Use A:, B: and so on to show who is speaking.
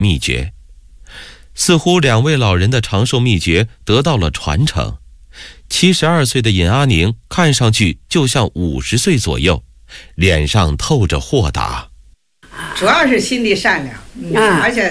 A: 秘诀。似乎两位老人的长寿秘诀得到了传承。72岁的尹阿宁看上去就像50岁左右，脸上透着豁达。
B: 主要是心地善良，而且